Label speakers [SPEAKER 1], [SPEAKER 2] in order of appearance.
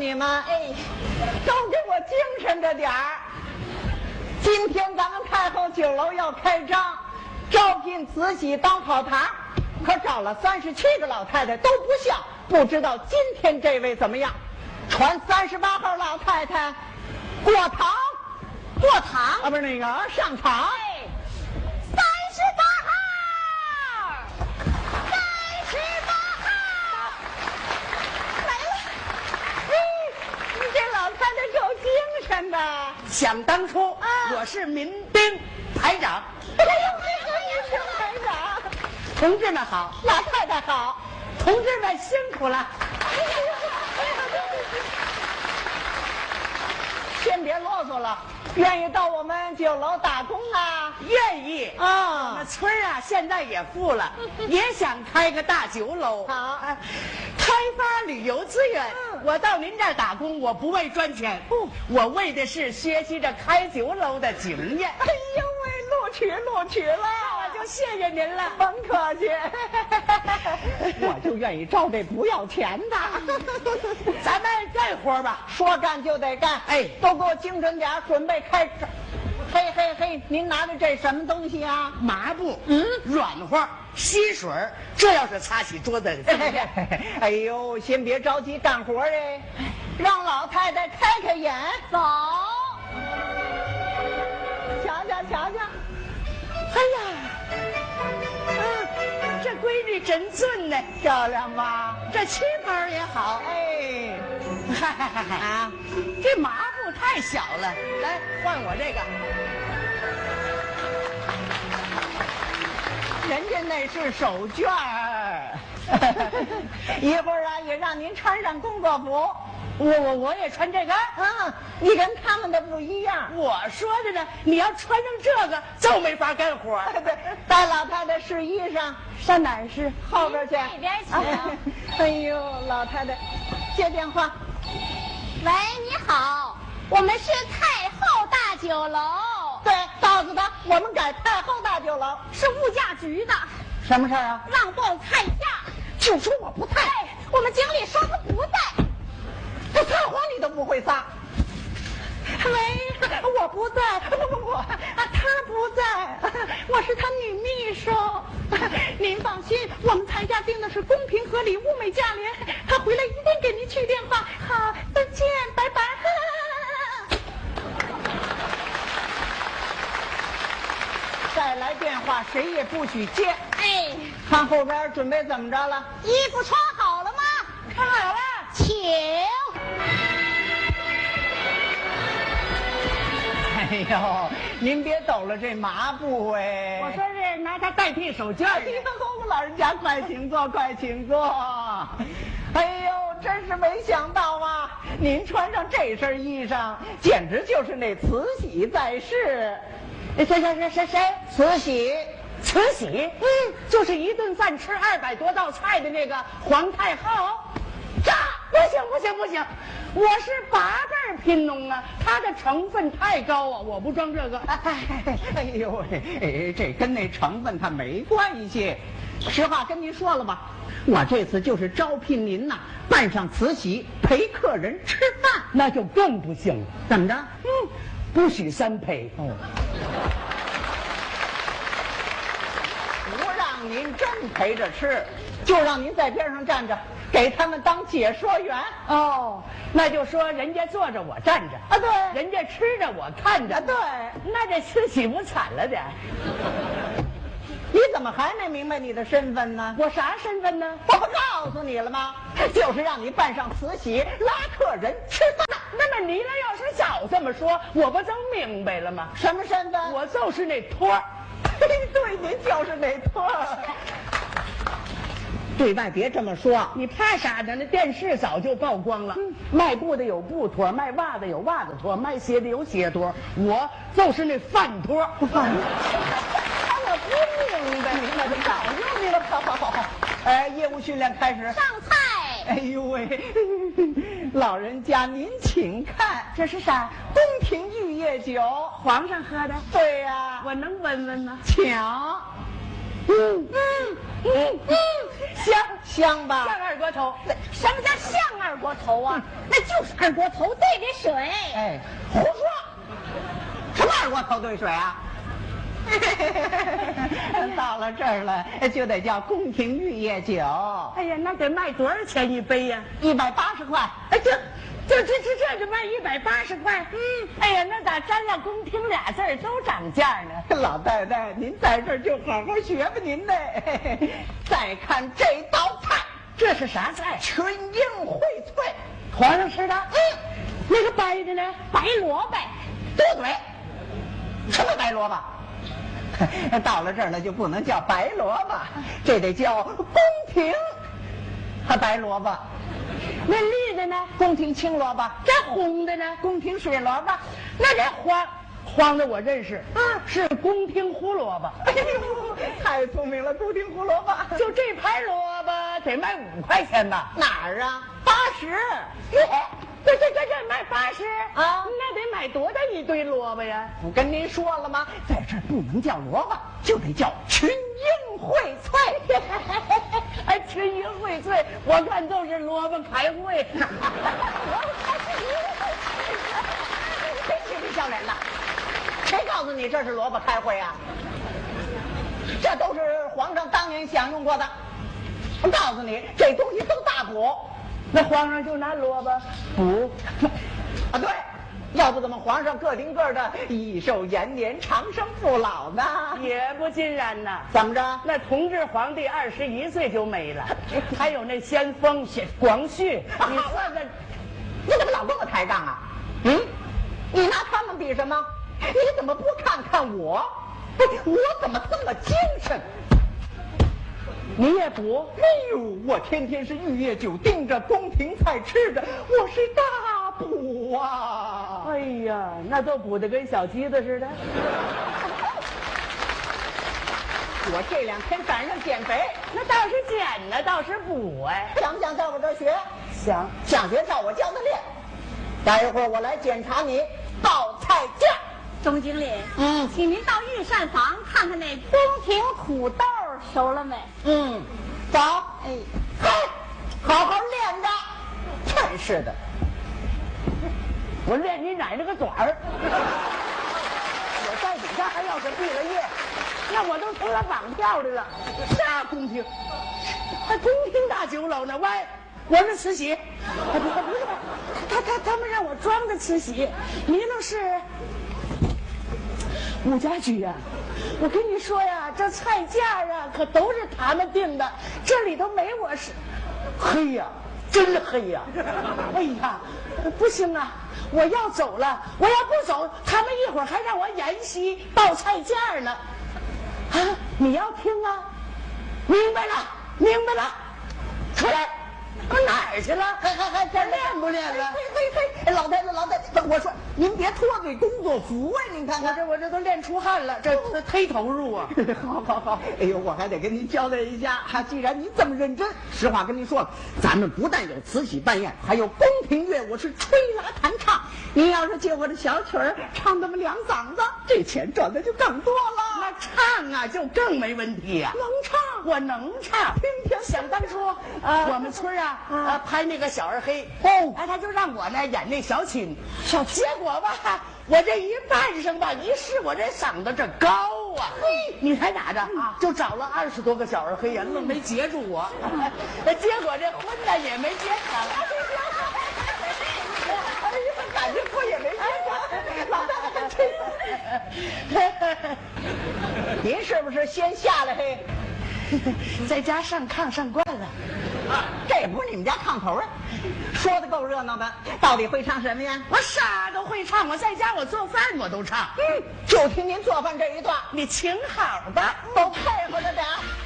[SPEAKER 1] 你们，哎，都给我精神着点儿。今天咱们太后酒楼要开张，招聘慈禧当跑堂，可找了37个老太太都不像，不知道今天这位怎么样？传38号老太太过堂啊，不是那个上场。
[SPEAKER 2] 哎38号来了。
[SPEAKER 1] 你这老太太够精神的。
[SPEAKER 3] 想当初，我是民兵排长。
[SPEAKER 1] 哎呦，这个排长，
[SPEAKER 3] 同志们好，
[SPEAKER 1] 老太太好。
[SPEAKER 3] 同志们辛苦了。
[SPEAKER 1] 先别啰嗦了，愿意到我们酒楼打工啊？
[SPEAKER 3] 愿意
[SPEAKER 1] 啊
[SPEAKER 3] 我们村啊现在也富了，也想开个大酒楼。
[SPEAKER 1] 好
[SPEAKER 3] 开发旅游资源。我到您这儿打工，我不为赚钱，我为的是学习着开酒楼的经验。
[SPEAKER 1] 哎呦喂，录取了，
[SPEAKER 3] 我就谢谢您了。
[SPEAKER 1] 甭客气。我就愿意招这不要钱的。
[SPEAKER 3] 咱们干活吧，
[SPEAKER 1] 说干就得干。
[SPEAKER 3] 哎
[SPEAKER 1] 都给我精神点，准备开始。嘿，您拿的这什么东西啊？
[SPEAKER 3] 麻布，软和，吸水，这要是擦起桌子，
[SPEAKER 1] 哎呦，先别着急干活哎，让老太太开眼。
[SPEAKER 2] 走，
[SPEAKER 1] 瞧瞧。
[SPEAKER 3] 哎呀，这闺女真俊呢，
[SPEAKER 1] 漂亮吧？
[SPEAKER 3] 这旗袍也好。
[SPEAKER 1] 哎，
[SPEAKER 3] 啊，这麻布太小了，来换我这个。
[SPEAKER 1] 人家那是手绢儿。一会儿啊，也让您穿上工作服。
[SPEAKER 3] 我也穿这个。
[SPEAKER 1] 你跟他们的不一样。
[SPEAKER 3] 我说的呢，你要穿上这个就没法干活。
[SPEAKER 1] 对，带老太太试衣裳，
[SPEAKER 3] 上哪儿试？
[SPEAKER 1] 后边去。
[SPEAKER 2] 那边请。
[SPEAKER 1] 哎呦，老太太，接电话。
[SPEAKER 2] 喂，你好，我们是太后大酒楼，
[SPEAKER 1] 对，告诉他我们改太后大酒楼。
[SPEAKER 2] 是物价局的，
[SPEAKER 1] 什么事儿啊？
[SPEAKER 2] 让报菜价。
[SPEAKER 1] 就说我不在。
[SPEAKER 2] 我们经理说他不在。
[SPEAKER 1] 这撒谎你都不会撒。喂，我不在，不，他不在，我是他女秘书。您放心，我们菜价定的是公平合理、物美价廉。他回来一定给您去电话。好，再见，拜拜。再来电话，谁也不许接。
[SPEAKER 2] 哎，
[SPEAKER 1] 看后边准备怎么着了？
[SPEAKER 2] 衣服穿好了吗？
[SPEAKER 1] 看好了，
[SPEAKER 2] 请。
[SPEAKER 1] 哎呦，您别抖了这麻布哎！
[SPEAKER 3] 我说是拿它代替手绢。
[SPEAKER 1] 哎呦，老人家快请坐，快请坐。哎呦，真是没想到啊！您穿上这身衣裳，简直就是那慈禧在世。谁？慈禧。
[SPEAKER 3] 慈禧，就是一顿饭吃200多道菜的那个皇太后。这不行，我是8辈贫农啊，它的成分太高啊，我不装这个。
[SPEAKER 1] 哎呦喂，这跟那成分它没关系。实话跟您说了吧，我这次就是招聘您呐，扮上慈禧陪客人吃饭。
[SPEAKER 3] 那就更不行了。
[SPEAKER 1] 怎么着？
[SPEAKER 3] 不许3陪。
[SPEAKER 1] 不让您真陪着吃，就让您在边上站着，给他们当解说员。
[SPEAKER 3] 那就说人家坐着我站着
[SPEAKER 1] 啊，对，
[SPEAKER 3] 人家吃着我看着。
[SPEAKER 1] 对，
[SPEAKER 3] 那这慈禧不惨了点？
[SPEAKER 1] 你怎么还没明白你的身份呢？
[SPEAKER 3] 我啥身份呢？
[SPEAKER 1] 我不告诉你了吗？就是让你扮上慈禧拉客人吃饭。
[SPEAKER 3] 那么你要是早这么说，我不就明白了吗？
[SPEAKER 1] 什么身份？
[SPEAKER 3] 我就是那托儿。
[SPEAKER 1] 对，您就是那托儿。对外别这么说，
[SPEAKER 3] 你怕啥呢？那电视早就曝光了。卖布的有布托，卖袜子有袜子托，卖鞋的有鞋托，我就是那饭托。
[SPEAKER 1] 我不明白，就早就明白。好。业务训练开始。
[SPEAKER 2] 上菜。
[SPEAKER 1] 哎呦喂，老人家您请看，
[SPEAKER 3] 这是啥？
[SPEAKER 1] 宫廷玉液酒，
[SPEAKER 3] 皇上喝的。
[SPEAKER 1] 对呀，
[SPEAKER 3] 我能闻闻吗？
[SPEAKER 1] 请。 香吧？
[SPEAKER 3] 像二锅头。
[SPEAKER 2] 什么叫像二锅头啊？那就是二锅头兑的水。
[SPEAKER 1] 哎，胡说！什么二锅头兑水啊？到了这儿了，就得叫宫廷玉液酒。
[SPEAKER 3] 哎呀，那得卖多少钱一杯呀
[SPEAKER 1] ？180块。
[SPEAKER 3] 哎，这就卖180块。哎呀，那咋沾了宫廷俩字儿都涨价呢？
[SPEAKER 1] 老太太，您在这儿就好好学吧您的。再看这道菜，
[SPEAKER 3] 这是啥菜？
[SPEAKER 1] 群英荟萃，
[SPEAKER 3] 皇上吃的。那个白的呢？
[SPEAKER 2] 白萝卜。
[SPEAKER 1] 多嘴。什么白萝卜？到了这儿了就不能叫白萝卜，这得叫宫廷白萝卜。
[SPEAKER 3] 那绿的呢？
[SPEAKER 1] 宫廷青萝卜。
[SPEAKER 3] 这红的呢？
[SPEAKER 1] 宫廷水萝卜。
[SPEAKER 3] 那这黄的我认识，是宫廷胡萝卜。
[SPEAKER 1] 哎呦，太聪明了，宫廷胡萝卜。
[SPEAKER 3] 就这盘萝卜得卖5块钱吧？
[SPEAKER 1] 哪儿啊？80。
[SPEAKER 3] 这卖80
[SPEAKER 1] 啊？
[SPEAKER 3] 那得买多大一堆萝卜呀？
[SPEAKER 1] 不跟您说了吗？在这儿不能叫萝卜，就得叫群英荟萃。
[SPEAKER 3] 哎，群英荟萃，我看都是萝卜开会。
[SPEAKER 1] 谁欺负小人了？谁告诉你这是萝卜开会啊？这都是皇上当年享用过的。我告诉你，这东西都大补。
[SPEAKER 3] 那皇上就拿萝卜补
[SPEAKER 1] 啊？对，要不怎么皇上个顶个的益寿延年、长生不老呢？
[SPEAKER 3] 也不尽然呐。
[SPEAKER 1] 怎么着？
[SPEAKER 3] 那同治皇帝21岁就没了，还有那先锋广旭，你算算，
[SPEAKER 1] 你怎么老跟我抬杠啊？你拿他们比什么？你怎么不看看我？我怎么这么精神？
[SPEAKER 3] 你也补？
[SPEAKER 1] 哎呦，我天天是玉液酒盯着，宫廷菜吃着，我是大补啊！
[SPEAKER 3] 哎呀，那都补得跟小鸡子似的。
[SPEAKER 1] 我这2天赶上减肥，
[SPEAKER 3] 那倒是减呢，倒是补哎。
[SPEAKER 1] 想不想在我这儿学？
[SPEAKER 3] 想
[SPEAKER 1] 学照我教的练。待一会儿我来检查你报菜价。
[SPEAKER 2] 钟经理，请您到御膳房看看那宫廷土豆熟了没？
[SPEAKER 1] 走。好好练着。真是的，
[SPEAKER 3] 我练你奶奶个短儿！我在底下还要是毕了业，那我都成了绑票的了。啥宫廷？还宫廷大酒楼呢？喂，我是慈禧。不是，他们让我装着慈禧，你那是武家驹呀。我跟你说呀，这菜价啊可都是他们定的，这里头没我是。黑呀，真黑呀！哎呀，不行啊，我要走了，我要不走，他们一会儿还让我沿袭报菜价呢。啊，你要听啊？明白了，出来。哪儿去了？还练不练了？
[SPEAKER 1] 嘿，老太太，我说您别脱这工作服啊！您看看，
[SPEAKER 3] 我这都练出汗了，这忒投入啊！
[SPEAKER 1] 好，哎呦，我还得跟您交代一下，既然您这么认真，实话跟您说了，咱们不但有慈禧扮演，还有宫廷乐，我是吹拉弹唱。您要是借我这小曲儿唱那么2嗓子，这钱赚的就更多了。
[SPEAKER 3] 那唱啊，就更没问题呀。
[SPEAKER 1] 能唱，
[SPEAKER 3] 我能唱。想当初，我们村拍那个小二黑，他就让我呢演那小青，结果吧，我这一扮上吧，一试我这嗓子这高啊，你猜咋着？就找了20多个小二黑呀，愣没截住我，结果这婚呢也没结成。
[SPEAKER 1] 哎呀，感情婚也没结成，老太太，您是不是先下来嘿？
[SPEAKER 3] 在家上炕上惯了，
[SPEAKER 1] 这不是你们家炕头啊？说的够热闹的，到底会唱什么呀？
[SPEAKER 3] 我啥都会唱，我在家我做饭我都唱。
[SPEAKER 1] 就听您做饭这一段，
[SPEAKER 3] 你请好吧，
[SPEAKER 1] 都配合着点。